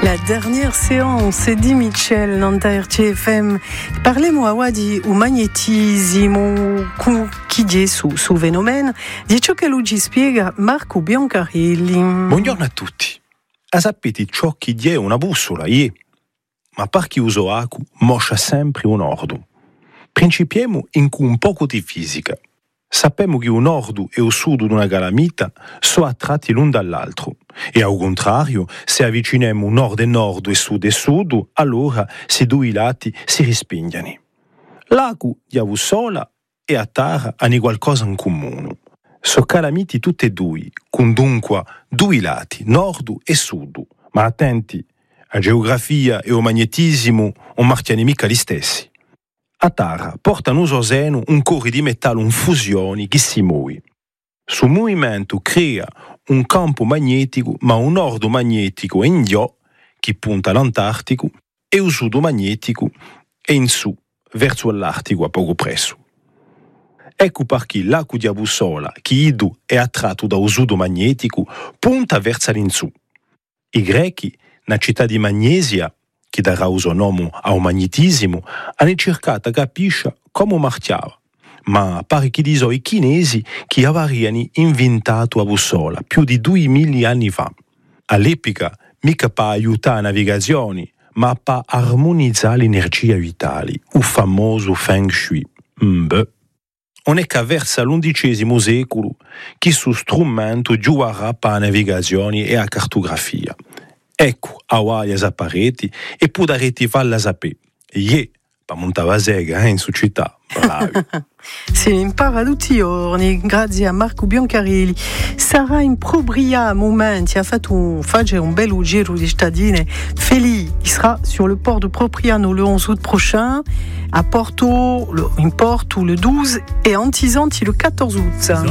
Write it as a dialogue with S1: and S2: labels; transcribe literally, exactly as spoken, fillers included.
S1: La dernière séance, Eddie Mitchell, Nanterre C F M. Parlez-moi Wadi o magnetismo chi die su, su fenomeno di ciò che lui ci spiega Marco Biancarelli.
S2: Buongiorno a tutti. A sapete ciò che die una bussola, ie? Ma per chi uso acu, moscia sempre un ordo. Principiamo in con un poco di fisica. Sappiamo che un ordu e un sudo di una calamita sono attratti l'un dall'altro e al contrario, se avviciniamo un nord e nord e sud e sud, allora se due lati si rispingono. L'acu di avu sola e a terra hanno qualcosa in comune. Sono calamiti tutte e due, con dunque due lati, nord e sud. Ma attenti, a geografia e o magnetismo non marchiano mica gli stessi. A terra porta in uso seno un corri di metallo in fusione che si muove. Su movimento crea un campo magnetico, ma un ordo magnetico in giù, che punta all'Antartico, e un sudo magnetico e in su, verso l'Artico a poco presso. Ecco perché l'acqua di bussola, che idu è attratto da un sudo magnetico, punta verso l'insù. I greci, nella città di Magnesia, che darà uso nome al magnetismo, hanno cercato di capire come marciava. Ma pare che dicono i chinesi che avevano inventato la bussola più di duemila anni fa. All'epoca, mica per aiutare la navigazione, ma per armonizzare l'energia vitale, il famoso Feng Shui. Beh, non è che verso l'undicesimo secolo che questo strumento giocherà per la navigazione e la cartografia. Ecco, a guai a pareti e potrete farla sapere. Ie, per montare la sega eh, in su città. Bravi.
S1: Si impara tutti i giorni, grazie a Marco Biancarelli. Sarà in probria momenti, ha fatto un, fare un bel giro di cittadine. Feli, il sera sur le port de Propriano le onze août prochain, à Porto, le, in Porto le douze et Antizanti le quatorze août.